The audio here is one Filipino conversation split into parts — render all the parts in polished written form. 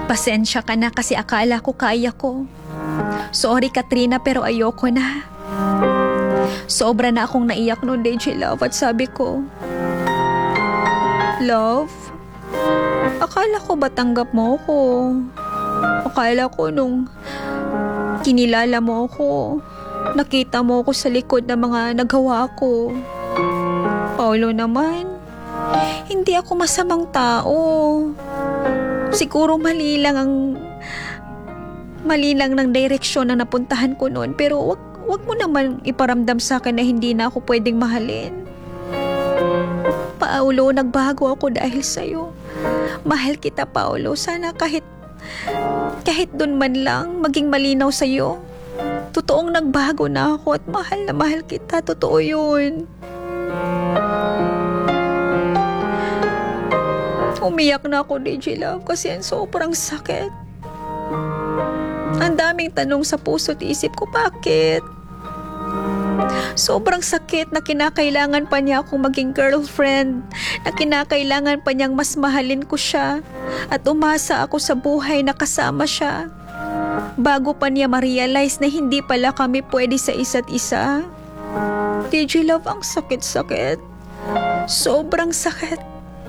Pasensya ka na kasi akala ko kaya ko. Sorry Katrina pero ayoko na. Sobra na akong naiyak noon, DJ Love, at sabi ko, Love, akala ko ba tanggap mo ako? Akala ko nung kinilala mo ako, nakita mo ako sa likod ng mga nagawa ko. Paulo naman, hindi ako masamang tao. Siguro mali lang ng direksyon na napuntahan ko noon, pero wag mo naman iparamdam sa akin na hindi na ako pwedeng mahalin. Paulo, nagbago ako dahil sa'yo. Mahal kita, Paulo. Sana kahit dun man lang maging malinaw sa'yo. Totoong nagbago na ako at mahal na mahal kita. Totoo yun. Umiyak na ako, DJ Love, kasi ang sobrang sakit. Ang daming tanong sa puso at isip ko, bakit? Sobrang sakit na kinakailangan pa niya akong maging girlfriend, na kinakailangan pa niyang mas mahalin ko siya at umasa ako sa buhay na kasama siya. Bago pa niya ma-realize na hindi pala kami pwede sa isa't isa. DJ Love, ang sakit-sakit. Sobrang sakit.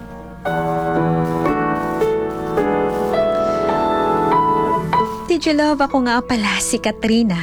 DJ Love, ako nga pala si Katrina.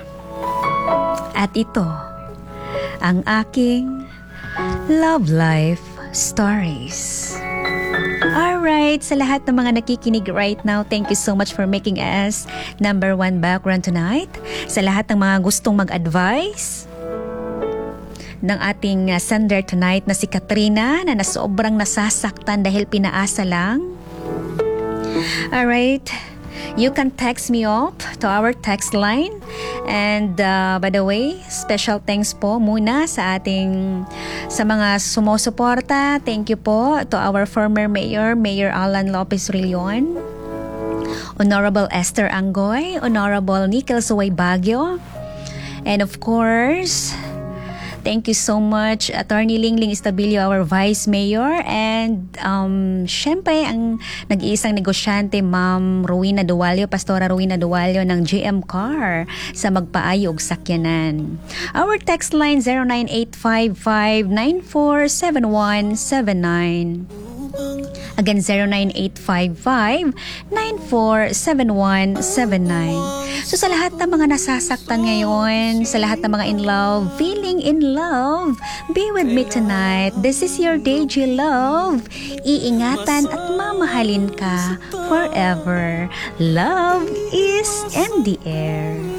At ito, ang aking love life stories. Alright, sa lahat ng mga nakikinig right now, thank you so much for making us number 1 background tonight. Sa lahat ng mga gustong mag-advise ng ating sender tonight na si Katrina, na sobrang nasasaktan dahil pinaasa lang. Alright, you can text me up to our text line. And by the way, special thanks po muna sa mga sumusuporta. Thank you po to our former Mayor Alan Lopez Rillion, Honorable Esther Angoy, Honorable Nickel Suway Baguio, and of course, thank you so much, Attorney Lingling Estabilio, our Vice Mayor, and syempre ang nag-iisang negosyante, Ma'am Rowena Duvalio, Pastora Rowena Duvalio ng GM Car sa Magpaayog, Sakyanan. Our text line 0985-947179. Again, 0985-947179. So sa lahat ng mga nasasaktan ngayon, sa lahat ng mga in love, feeling in love, be with me tonight. This is your DJ Love. Iingatan at mamahalin ka forever. Love is in the air.